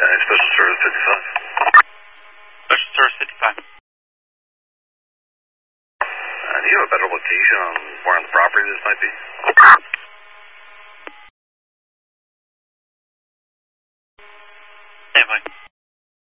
Special Service 55. Special Service 55. Do you have a better location on where on the property this might be? Stand by.